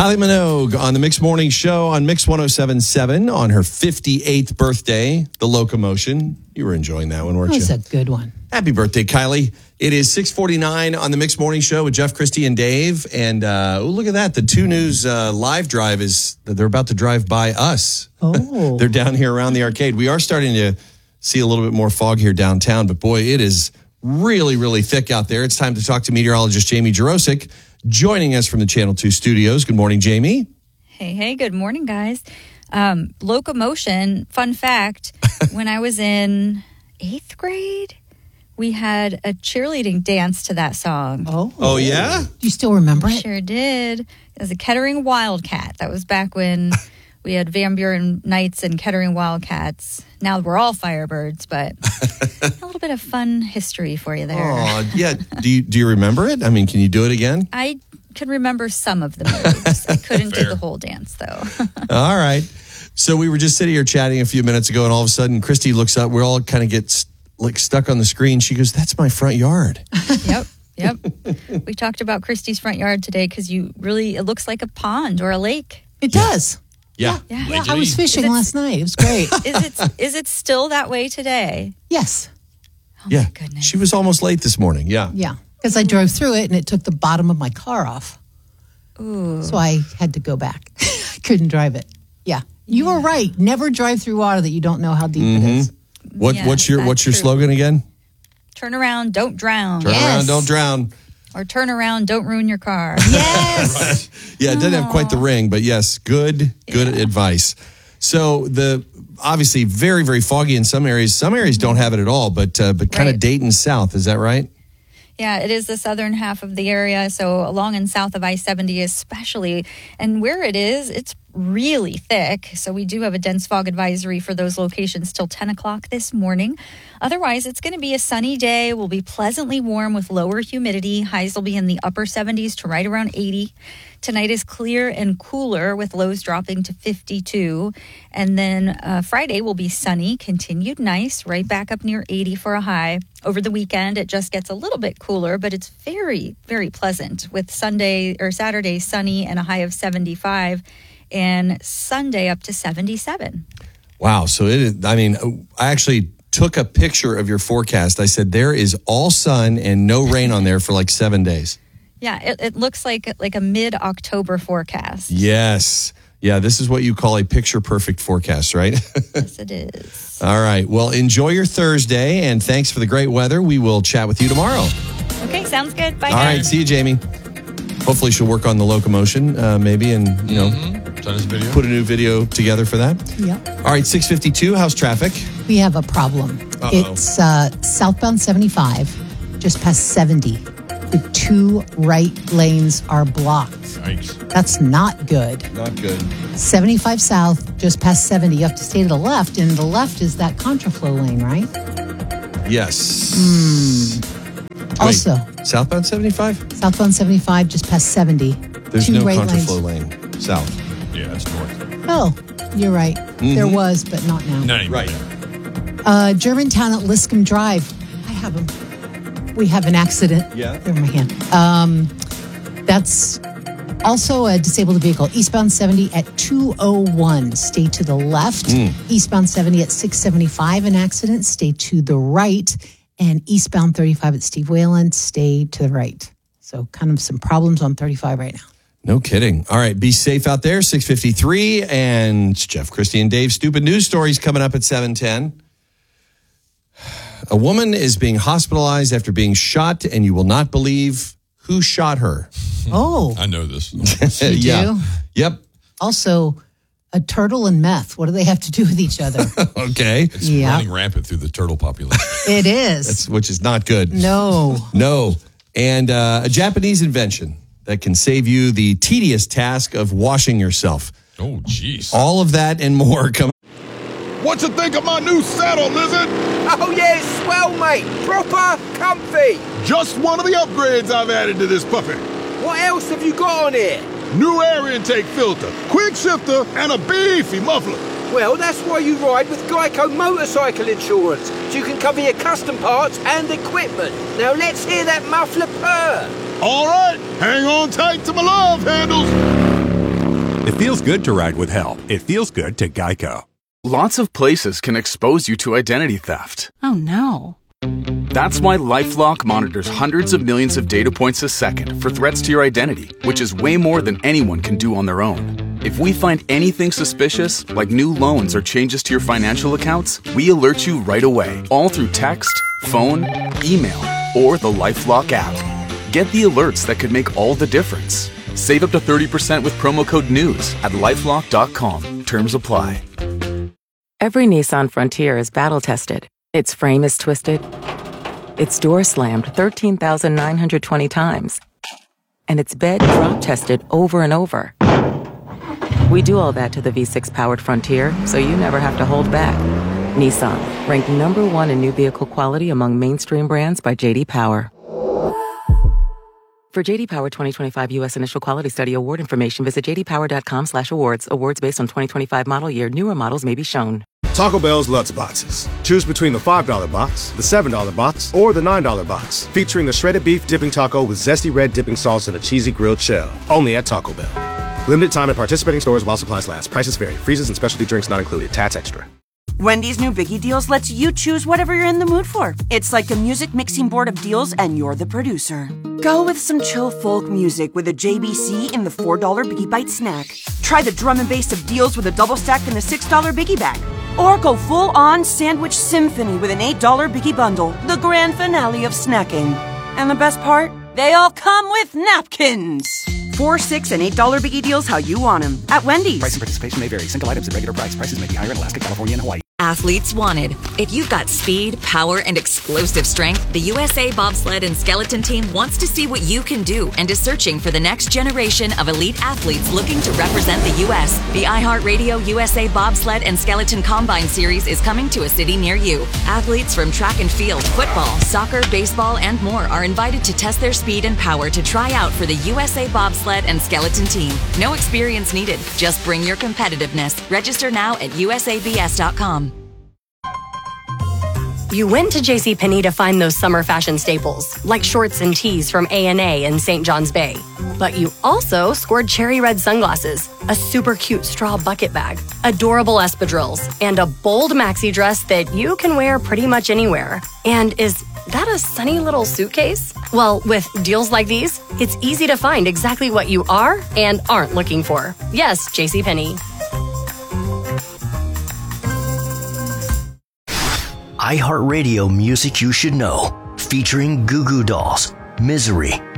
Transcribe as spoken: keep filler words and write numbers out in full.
Kylie Minogue on the Mix Morning Show on Mix one oh seven point seven on her fifty-eighth birthday, The Locomotion. You were enjoying that one, weren't That you? was a good one. Happy birthday, Kylie. It is six forty-nine on the Mix Morning Show with Jeff, Christy, and Dave. And uh, oh, look at that. The two News uh, live drive is, they're about to drive by us. Oh. They're down here around the arcade. We are starting to see a little bit more fog here downtown, but boy, it is really, really thick out there. It's time to talk to meteorologist Jamie Jarosik, joining us from the Channel two studios. Good morning, Jamie. Hey, hey, good morning, guys. Um, Locomotion, fun fact, when I was in eighth grade, we had a cheerleading dance to that song. Oh. Oh, yeah? Do you still remember it? Sure did. It was a Kettering Wildcat. That was back when we had Van Buren Knights and Kettering Wildcats. Now we're all Firebirds, but a little bit of fun history for you there. Oh, yeah. Do you, do you remember it? I mean, can you do it again? I can remember some of the moves. I couldn't do the whole dance, though. All right. So we were just sitting here chatting a few minutes ago, and all of a sudden, Christy looks up. We all kind of get st- like stuck on the screen. She goes, "That's my front yard." Yep. Yep. We talked about Christy's front yard today because you really, it looks like a pond or a lake. It does. Yeah. Yeah. Yeah, I was fishing Is it- last night. It was great. Is it is it still that way today? Yes. Oh Yeah. my goodness. She was almost late this morning. Yeah. Yeah. Because I drove through it and it took the bottom of my car off. Ooh. So I had to go back. I couldn't drive it. Yeah. You were right. Never drive through water that you don't know how deep Mm-hmm. it is. What Yes, what's your that's what's your true. slogan again? Turn around, don't drown. Turn Yes. around, don't drown. Or turn around, don't ruin your car. Yes. Yeah, it doesn't have quite the ring, but yes, good, good advice. So the obviously very, very foggy in some areas. Some areas don't have it at all, but uh, but kind of Right. Dayton south. Is that right? Yeah, it is the southern half of the area, so along and south of I seventy especially. And where it is, it's really thick. So we do have a dense fog advisory for those locations till ten o'clock this morning. Otherwise, it's going to be a sunny day. We'll be pleasantly warm with lower humidity. Highs will be in the upper seventies to right around eighty. Tonight is clear and cooler with lows dropping to fifty-two. And then uh, Friday will be sunny, continued nice, right back up near eighty for a high. Over the weekend, it just gets a little bit cooler, but it's very, very pleasant with Sunday or Saturday sunny and a high of seventy-five and Sunday up to seventy-seven. Wow. So it is, I mean, I actually took a picture of your forecast. I said there is all sun and no rain on there for like seven days. Yeah, it, it looks like like a mid-October forecast. Yes. Yeah, this is what you call a picture perfect forecast, right? Yes, it is. All right. Well, enjoy your Thursday, and thanks for the great weather. We will chat with you tomorrow. Okay, sounds good. Bye, All guys. right. See you, Jamie. Hopefully she'll work on the locomotion, uh, maybe, and, you know, Mm-hmm. Send us a video. put a new video together for that. Yeah. All right, six fifty-two. How's traffic? We have a problem. Uh-oh. It's uh, southbound seventy-five, just past seventy. The two right lanes are blocked. Yikes. That's not good. Not good. seventy-five south, just past seventy. You have to stay to the left, and the left is that contraflow lane, right? Yes. Wait, Also, southbound seventy-five? southbound seventy-five, just past seventy. There's two no right contraflow lanes. lane south. Yeah, it's north. Oh, you're right. There was, but not now. Not anymore. Right. Uh, Germantown at Liscombe Drive. I have them. We have an accident. Yeah. Over my hand. Um, that's also a disabled vehicle. Eastbound seventy at two oh one. Stay to the left. Eastbound seventy at six seventy-five, an accident. Stay to the right. And eastbound thirty-five at Steve Wayland. Stay to the right. So kind of some problems on thirty-five right now. No kidding. All right, be safe out there. six fifty-three, and Jeff, Christy, and Dave. Stupid news stories coming up at seven ten. A woman is being hospitalized after being shot, and you will not believe who shot her. Oh, I know this. yeah. do? Yep. also a turtle and meth. What do they have to do with each other? Okay. It's Yeah. running rampant through the turtle population. It is. That's, which is not good. No. No. And uh, a Japanese invention that can save you the tedious task of washing yourself. Oh, jeez. All of that and more come. What you think of my new saddle, Lizard? Oh yeah, it's swell, mate. Proper comfy. Just one of the upgrades I've added to this puppy. What else have you got on here? New air intake filter, quick shifter, and a beefy muffler. Well, that's why you ride with Geico Motorcycle Insurance, so you can cover your custom parts and equipment. Now let's hear that muffler purr. All right, hang on tight to my love handles. It feels good to ride with help. It feels good to Geico. Lots of places can expose you to identity theft. Oh no. That's why LifeLock monitors hundreds of millions of data points a second for threats to your identity, which is way more than anyone can do on their own. If we find anything suspicious, like new loans or changes to your financial accounts, we alert you right away, all through text, phone, email, or the LifeLock app. Get the alerts that could make all the difference. Save up to thirty percent with promo code NEWS at lifelock dot com. Terms apply. Every Nissan Frontier is battle-tested. Its frame is twisted. Its door slammed thirteen thousand nine hundred twenty times. And its bed drop-tested over and over. We do all that to the V six powered Frontier, so you never have to hold back. Nissan, ranked number one in new vehicle quality among mainstream brands by J D Power. For J D Power twenty twenty-five U S Initial Quality Study Award information, visit j d power dot com slash awards. Awards based on twenty twenty-five model year. Newer models may be shown. Taco Bell's Lutz Boxes. Choose between the five dollar box, the seven dollar box, or the nine dollar box. Featuring the shredded beef dipping taco with zesty red dipping sauce and a cheesy grilled shell. Only at Taco Bell. Limited time at participating stores while supplies last. Prices vary. Freezes and specialty drinks not included. Tats extra. Wendy's new Biggie Deals lets you choose whatever you're in the mood for. It's like a music mixing board of deals, and you're the producer. Go with some chill folk music with a J B C in the four dollar Biggie Bite snack. Try the drum and bass of deals with a double stack in the six dollar Biggie Bag. Or go full-on sandwich symphony with an eight dollar Biggie Bundle, the grand finale of snacking. And the best part? They all come with napkins. Four, six, and eight dollar Biggie Deals how you want them at Wendy's. Price and participation may vary. Single items at regular price. Prices may be higher in Alaska, California, and Hawaii. Athletes wanted. If you've got speed, power, and explosive strength, the U S A Bobsled and Skeleton Team wants to see what you can do and is searching for the next generation of elite athletes looking to represent the U S. The iHeartRadio U S A Bobsled and Skeleton Combine Series is coming to a city near you. Athletes from track and field, football, soccer, baseball, and more are invited to test their speed and power to try out for the U S A Bobsled and Skeleton Team. No experience needed. Just bring your competitiveness. Register now at u s a b s dot com. You went to JCPenney to find those summer fashion staples, like shorts and tees from A and A in Saint John's Bay. But you also scored cherry red sunglasses, a super cute straw bucket bag, adorable espadrilles, and a bold maxi dress that you can wear pretty much anywhere. And is that a sunny little suitcase? Well, with deals like these, it's easy to find exactly what you are and aren't looking for. Yes, JCPenney. iHeartRadio Music You Should Know, featuring Goo Goo Dolls, Misery,